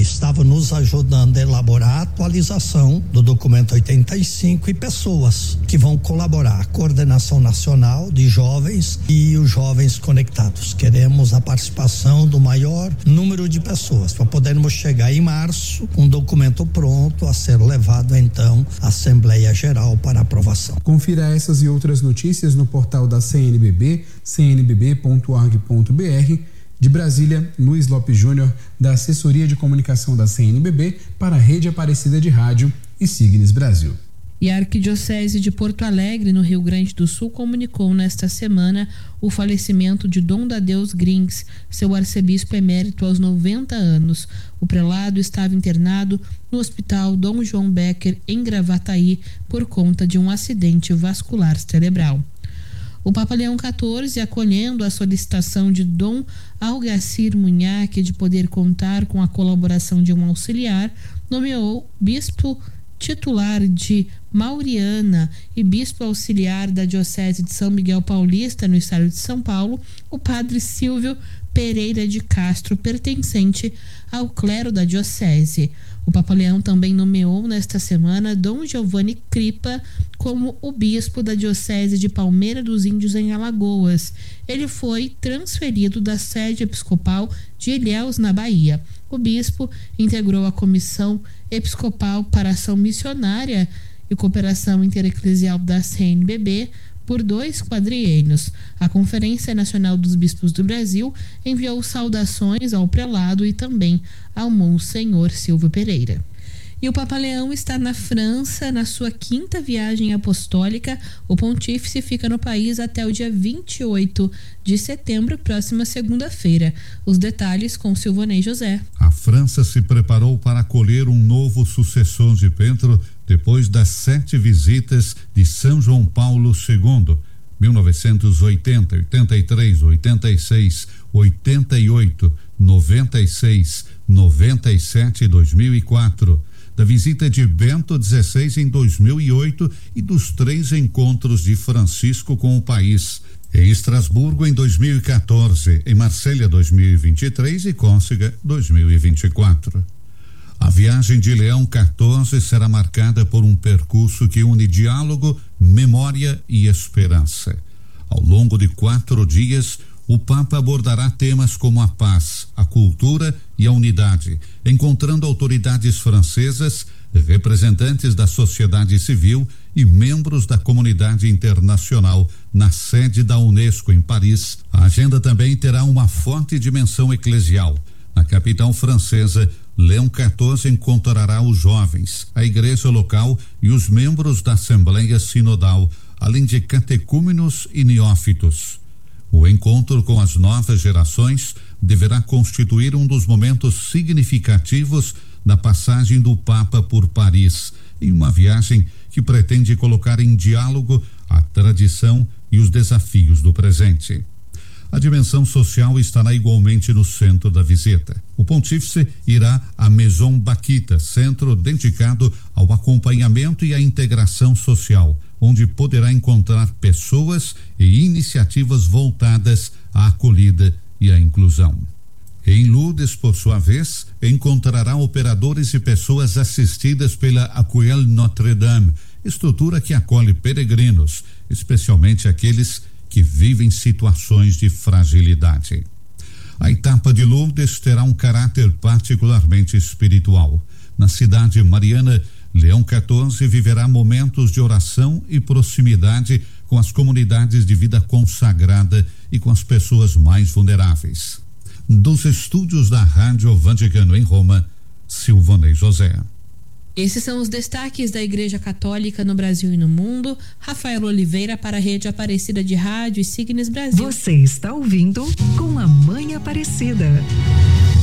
estava nos ajudando a elaborar a atualização do documento 85 e pessoas que vão colaborar, a Coordenação Nacional de Jovens e os Jovens Conectados. Queremos a participação do maior número de pessoas para podermos chegar em março com um documento pronto a ser levado então à Assembleia Geral para aprovação. Confira essas e outras notícias no portal da CNBB, cnbb.org.br. De Brasília, Luiz Lopes Júnior, da Assessoria de Comunicação da CNBB, para a Rede Aparecida de Rádio e Signes Brasil. E a Arquidiocese de Porto Alegre, no Rio Grande do Sul, comunicou nesta semana o falecimento de Dom Dadeus Grings, seu arcebispo emérito aos 90 anos. O prelado estava internado no Hospital Dom João Becker, em Gravataí, por conta de um acidente vascular cerebral. O Papa Leão XIV, acolhendo a solicitação de Dom Algacir Munhac de poder contar com a colaboração de um auxiliar, nomeou bispo titular de Mauriana e bispo auxiliar da Diocese de São Miguel Paulista, no estado de São Paulo, o padre Silvio Pereira de Castro, pertencente ao clero da Diocese. O Papa Leão também nomeou nesta semana Dom Giovanni Cripa como o bispo da Diocese de Palmeira dos Índios, em Alagoas. Ele foi transferido da sede episcopal de Ilhéus, na Bahia. O bispo integrou a Comissão Episcopal para Ação Missionária e Cooperação Intereclesial da CNBB por 2 quadriênios. A Conferência Nacional dos Bispos do Brasil enviou saudações ao prelado e também ao Monsenhor Silvio Pereira. E o Papa Leão está na França, na sua 5ª viagem apostólica. O pontífice fica no país até o dia 28 de setembro, próxima segunda-feira. Os detalhes com Silvonei José. A França se preparou para acolher um novo sucessor de Pedro depois das 7 visitas de São João Paulo II, 1980, 83, 86, 88, 96, 97 e 2004. Da visita de Bento XVI em 2008 e dos 3 encontros de Francisco com o país. Em Estrasburgo em 2014, em Marselha 2023 e Córcega 2024. A viagem de Leão XIV será marcada por um percurso que une diálogo, memória e esperança. Ao longo de 4 dias, o Papa abordará temas como a paz, a cultura e a unidade, encontrando autoridades francesas, representantes da sociedade civil e membros da comunidade internacional na sede da Unesco em Paris. A agenda também terá uma forte dimensão eclesial. Na capital francesa, Leão XIV encontrará os jovens, a igreja local e os membros da Assembleia Sinodal, além de catecúmenos e neófitos. O encontro com as novas gerações deverá constituir um dos momentos significativos da passagem do Papa por Paris, em uma viagem que pretende colocar em diálogo a tradição e os desafios do presente. A dimensão social estará igualmente no centro da visita. O pontífice irá à Maison Baquita, centro dedicado ao acompanhamento e à integração social, onde poderá encontrar pessoas e iniciativas voltadas à acolhida e à inclusão. Em Lourdes, por sua vez, encontrará operadores e pessoas assistidas pela Accueil Notre-Dame, estrutura que acolhe peregrinos, especialmente aqueles que vivem situações de fragilidade. A etapa de Lourdes terá um caráter particularmente espiritual. Na cidade mariana, Leão XIV viverá momentos de oração e proximidade com as comunidades de vida consagrada e com as pessoas mais vulneráveis. Dos estúdios da Rádio Vaticano em Roma, Silvonei José. Esses são os destaques da Igreja Católica no Brasil e no mundo. Rafael Oliveira para a Rede Aparecida de Rádio e Signes Brasil. Você está ouvindo Com a Mãe Aparecida.